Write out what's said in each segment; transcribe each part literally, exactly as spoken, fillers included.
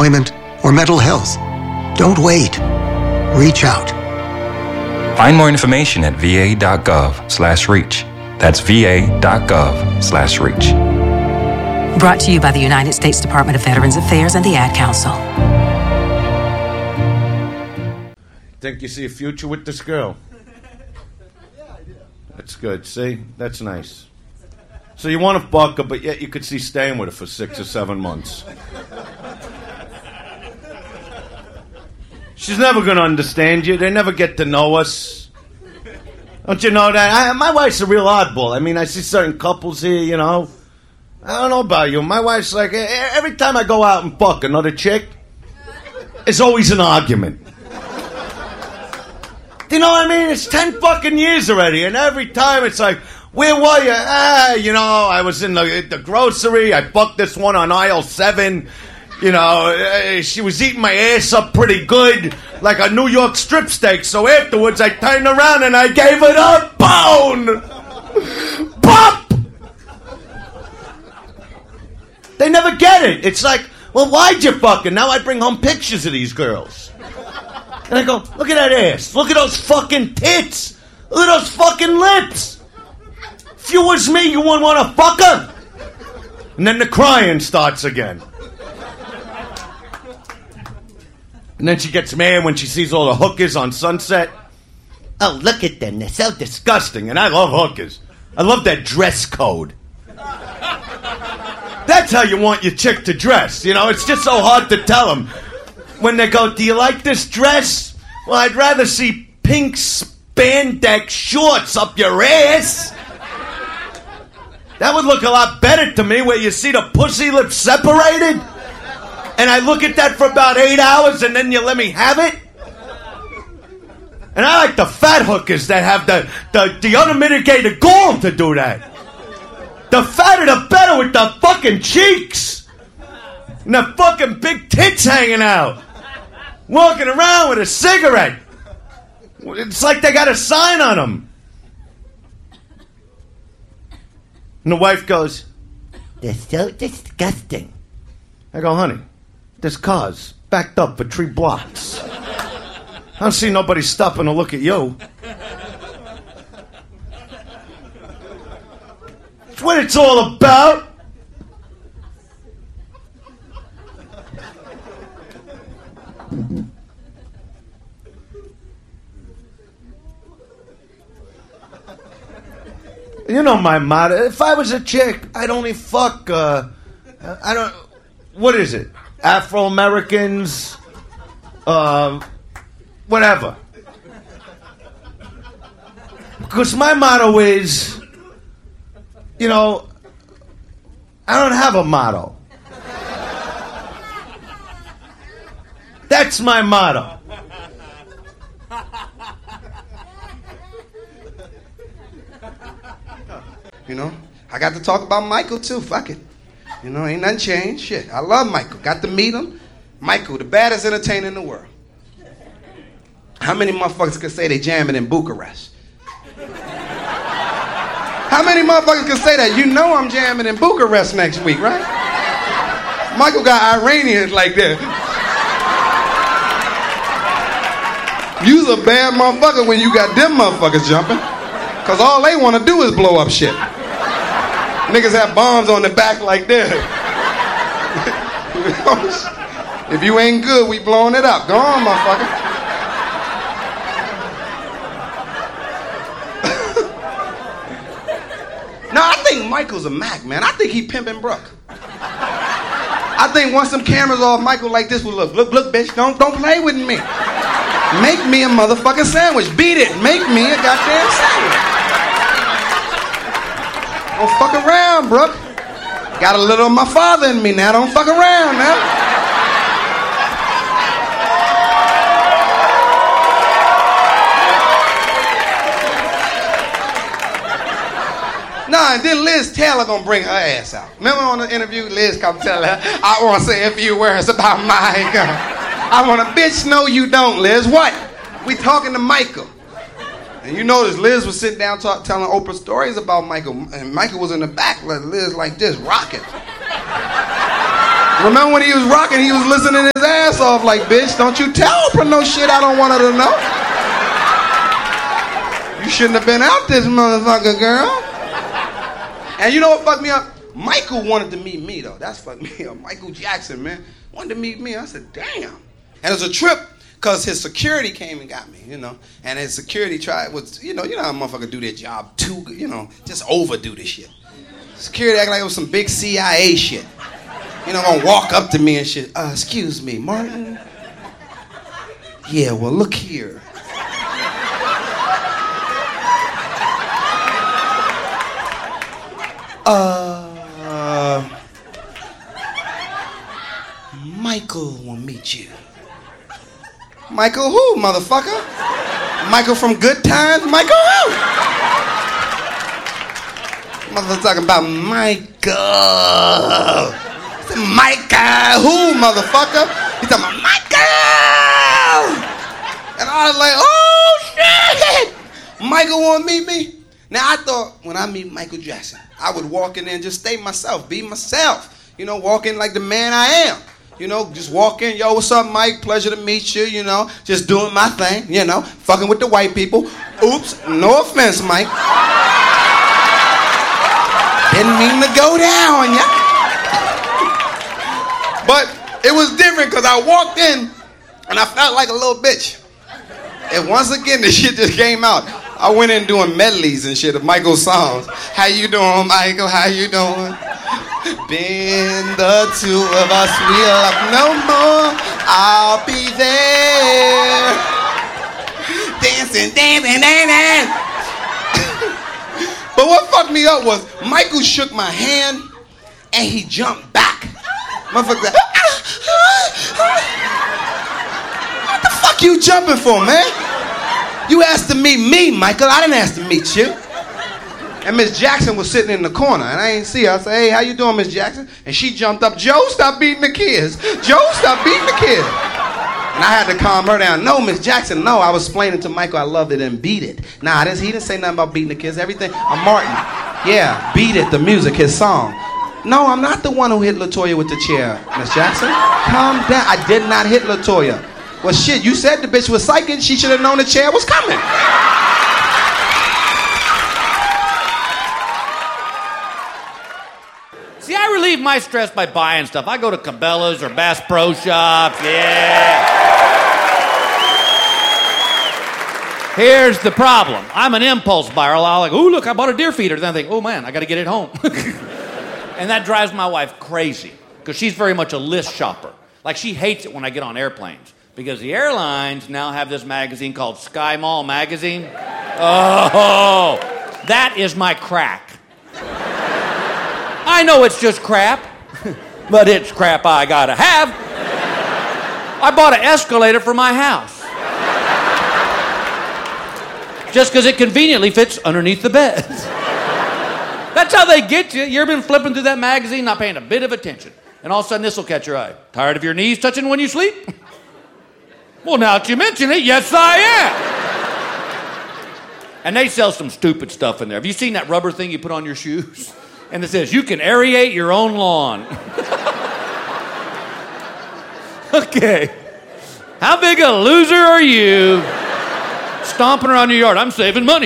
unemployment, or mental health. Don't wait. Reach out. Find more information at va.gov slash reach. That's va.gov slash reach. Brought to you by the United States Department of Veterans Affairs and the Ad Council. Think you see a future with this girl? Yeah, I do. That's good. See? That's nice. So you want to fuck her, but yet you could see staying with her for six or seven months. She's never going to understand you. They never get to know us. Don't you know that? I, my wife's a real oddball. I mean, I see certain couples here, you know. I don't know about you. My wife's like, every time I go out and fuck another chick, it's always an argument. You know what I mean? It's ten fucking years already, and every time it's like, where were you? Ah, you know, I was in the, the grocery. I fucked this one on aisle seven. You know, she was eating my ass up pretty good, like a New York strip steak. So afterwards, I turned around and I gave it a bone. Pop! They never get it. It's like, well, why'd you fucking? Now I bring home pictures of these girls. And I go, look at that ass. Look at those fucking tits. Look at those fucking lips. If you was me, you wouldn't want to fuck her. And then the crying starts again. And then she gets mad when she sees all the hookers on Sunset. Oh, look at them. They're so disgusting. And I love hookers. I love that dress code. That's how you want your chick to dress. You know, it's just so hard to tell them. When they go, do you like this dress? Well, I'd rather see pink spandex shorts up your ass. That would look a lot better to me, where you see the pussy lips separated. And I look at that for about eight hours and then you let me have it? And I like the fat hookers that have the, the, the unmitigated gall to do that. The fatter the better, with the fucking cheeks. And the fucking big tits hanging out. Walking around with a cigarette. It's like they got a sign on them. And the wife goes, they're so disgusting. I go, honey, this car's backed up for three blocks. I don't see nobody stopping to look at you. That's what it's all about. You know my motto. If I was a chick, I'd only fuck, uh, I don't, what is it? Afro-Americans, uh, whatever. Because my motto is, you know, I don't have a motto. That's my motto. You know, I got to talk about Michael too. Fuck it. You know, ain't nothing changed. Shit, I love Michael. Got to meet him. Michael, the baddest entertainer in the world. How many motherfuckers can say they jamming in Bucharest? How many motherfuckers can say that? You know I'm jamming in Bucharest next week, right? Michael got Iranians like that. You's a bad motherfucker when you got them motherfuckers jumping. Cause all they want to do is blow up shit. Niggas have bombs on the back like this. If you ain't good, we blowing it up. Go on, motherfucker. No, I think Michael's a Mac, man. I think he pimping Brooke. I think once some cameras off, Michael like this will look. Look, look, bitch, don't, don't play with me. Make me a motherfucking sandwich. Beat it. Make me a goddamn sandwich. Don't fuck around, Brooke. Got a little of my father in me now. Don't fuck around, man. Nah, and then Liz Taylor gonna bring her ass out. Remember on the interview, Liz come tell her, I want to say a few words about Michael. I want a bitch. No, you don't, Liz. What? We talking to Michael. And you notice Liz was sitting down talk, telling Oprah stories about Michael, and Michael was in the back, like Liz like this, rocking. Remember when he was rocking, he was listening his ass off like, bitch, don't you tell Oprah no shit I don't want her to know. You shouldn't have been out this motherfucker, girl. And you know what fucked me up? Michael wanted to meet me, though. That's fucked me up. Michael Jackson, man, wanted to meet me. I said, damn. And it was a trip because his security came and got me, you know. And his security tried was, you know, you know how motherfuckers do their job too, you know, just overdo this shit. Security acting like it was some big C I A shit. You know, gonna walk up to me and shit. Uh, excuse me, Martin? Yeah, well, look here. Uh, Michael will meet you. Michael who, motherfucker? Michael from Good Times? Michael who? Motherfucker talking about Michael. Michael who, motherfucker? He's talking about Michael! And I was like, oh shit! Michael wanna meet me? Now I thought when I meet Michael Jackson, I would walk in there and just stay myself, be myself. You know, walk in like the man I am. You know, just walk in, yo, what's up, Mike? Pleasure to meet you, you know, just doing my thing, you know, fucking with the white people. Oops, no offense, Mike. Didn't mean to go down on ya. But it was different because I walked in and I felt like a little bitch. And once again, the shit just came out. I went in doing medleys and shit of Michael's songs. How you doing, Michael? How you doing? Been the two of us, we'll love no more. I'll be there. Dancing, dancing, dancing. But what fucked me up was Michael shook my hand and he jumped back. Motherfucker, what the fuck you jumping for, man? You asked to meet me, Michael. I didn't ask to meet you. And Miss Jackson was sitting in the corner, and I ain't see her. I said, hey, how you doing, Miss Jackson? And she jumped up, Joe, stop beating the kids. Joe, stop beating the kids. And I had to calm her down. No, Miss Jackson, no. I was explaining to Michael I loved it and beat it. Nah, I didn't, he didn't say nothing about beating the kids. Everything, I'm Martin. Yeah, Beat It, the music, his song. No, I'm not the one who hit LaToya with the chair, Miss Jackson. Calm down. I did not hit LaToya. Well, shit, you said the bitch was psychic. She should have known the chair was coming. See, I relieve my stress by buying stuff. I go to Cabela's or Bass Pro Shops, yeah. Here's the problem. I'm an impulse buyer. I'll like, ooh, look, I bought a deer feeder. Then I think, oh, man, I got to get it home. And that drives my wife crazy because she's very much a list shopper. Like, she hates it when I get on airplanes because the airlines now have this magazine called Sky Mall Magazine. Oh, that is my crack. I know it's just crap, but it's crap I gotta have. I bought an escalator for my house. Just because it conveniently fits underneath the bed. That's how they get you. You ever been flipping through that magazine, not paying a bit of attention, and all of a sudden this will catch your eye. Tired of your knees touching when you sleep? Well, now that you mention it, yes I am. And they sell some stupid stuff in there. Have you seen that rubber thing you put on your shoes? And it says, you can aerate your own lawn. Okay. How big a loser are you? Stomping around your yard. I'm saving money.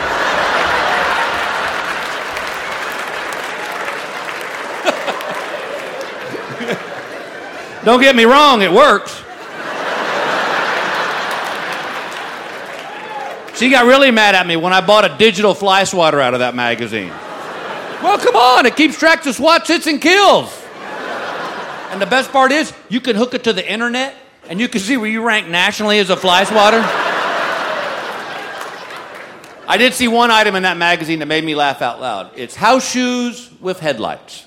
Don't get me wrong, it works. She got really mad at me when I bought a digital fly swatter out of that magazine. Well, come on, it keeps track of swats, hits, and kills. And the best part is, you can hook it to the internet, and you can see where you rank nationally as a fly swatter. I did see one item in that magazine that made me laugh out loud. It's house shoes with headlights.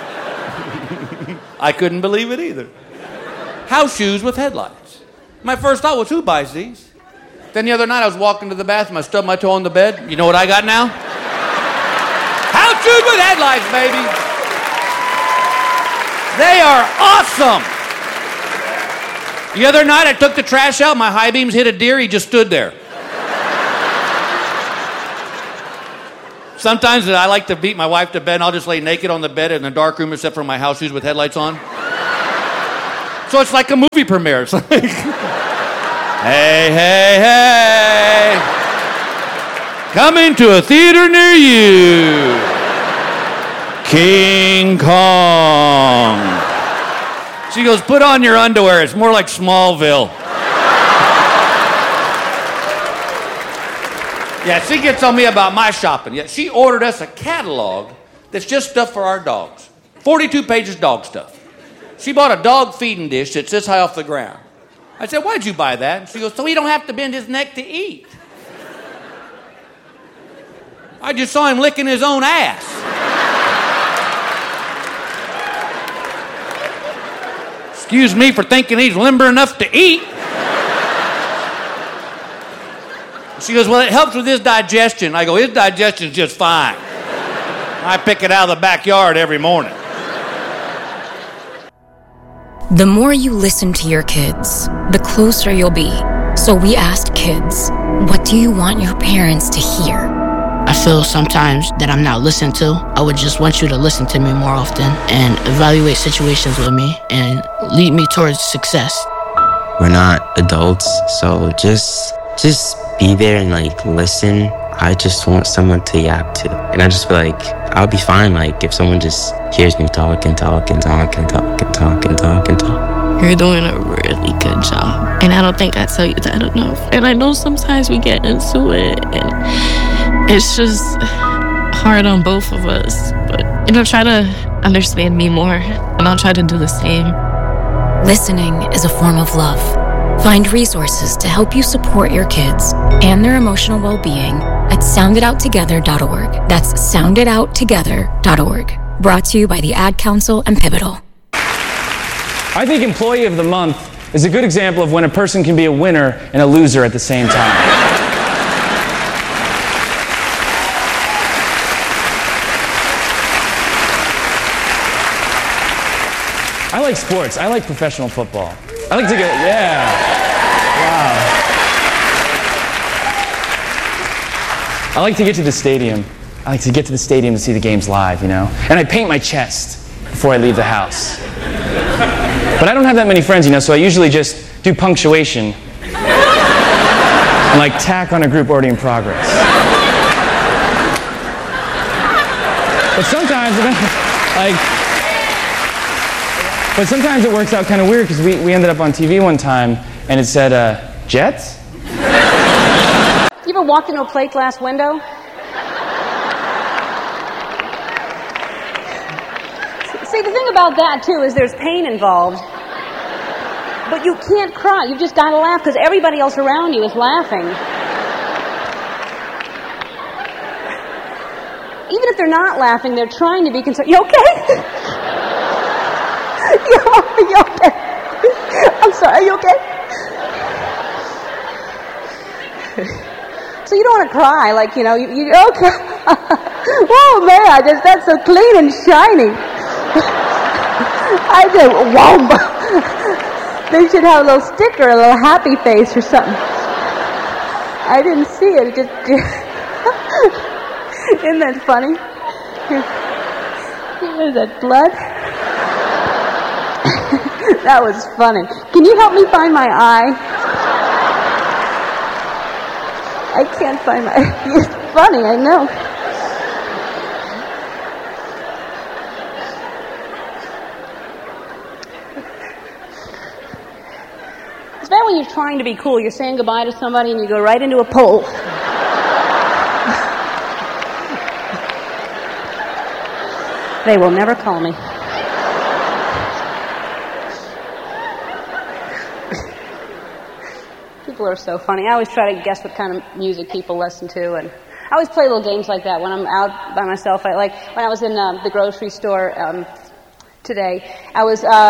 I couldn't believe it either. House shoes with headlights. My first thought was, who buys these? Then the other night I was walking to the bathroom, I stubbed my toe on the bed. You know what I got now? House shoes with headlights, baby. They are awesome. The other night I took the trash out, my high beams hit a deer, he just stood there. Sometimes I like to beat my wife to bed and I'll just lay naked on the bed in the dark room except for my house shoes with headlights on. So it's like a movie premiere. It's like, hey, hey, hey. Coming to a theater near you. King Kong. She goes, put on your underwear. It's more like Smallville. Yeah, she gets on me about my shopping. Yeah, she ordered us a catalog that's just stuff for our dogs. forty-two pages dog stuff. She bought a dog feeding dish that's this high off the ground. I said, why'd you buy that? And she goes, so he don't have to bend his neck to eat. I just saw him licking his own ass. Excuse me for thinking he's limber enough to eat. She goes, well, it helps with his digestion. I go, his digestion's just fine. I pick it out of the backyard every morning. The more you listen to your kids, the closer you'll be. So we asked kids, what do you want your parents to hear? I feel sometimes that I'm not listened to. I would just want you to listen to me more often and evaluate situations with me and lead me towards success. We're not adults, so just just be there and like listen. I just want someone to yap to. And I just feel like I'll be fine like if someone just hears me talk and talk and talk and talk and talk and talk and talk. You're doing a really good job. And I don't think I tell you that enough. And I know sometimes we get into it and it's just hard on both of us. But, you know, try to understand me more and I'll try to do the same. Listening is a form of love. Find resources to help you support your kids and their emotional well-being at sound it out together dot org. That's sound it out together dot org. Brought to you by the Ad Council and Pivotal. I think Employee of the Month is a good example of when a person can be a winner and a loser at the same time. I like sports. I like professional football. I like to go, yeah. Wow. I like to get to the stadium. I like to get to the stadium to see the games live, you know? And I paint my chest before I leave the house. But I don't have that many friends, you know, so I usually just do punctuation and like tack on a group already in progress. But sometimes, like, But sometimes it works out kind of weird because we, we ended up on T V one time and it said, uh, Jets? You ever walked into a plate glass window? See, the thing about that, too, is there's pain involved. But you can't cry. You've just got to laugh because everybody else around you is laughing. Even if they're not laughing, they're trying to be concerned. You okay? you, you okay? I'm sorry, are you okay? So you don't want to cry, like, you know, you, you okay. Oh, man, just, that's so clean and shiny. I just, whoa. They should have a little sticker, a little happy face or something. I didn't see it. It just, isn't that funny? Is that blood? That was funny. Can you help me find my eye? I can't find my eye. It's funny, I know. It's bad when you're trying to be cool. You're saying goodbye to somebody and you go right into a pole. They will never call me. People are so funny. I always try to guess what kind of music people listen to, and I always play little games like that when I'm out by myself. I, like when I was in um, the grocery store um, today, I was. Uh,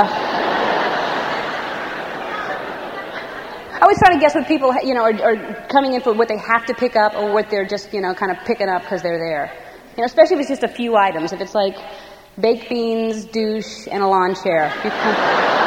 I always try to guess what people, you know, are, are coming in for, what they have to pick up, or what they're just, you know, kind of picking up because they're there. You know, especially if it's just a few items. If it's like baked beans, douche, and a lawn chair.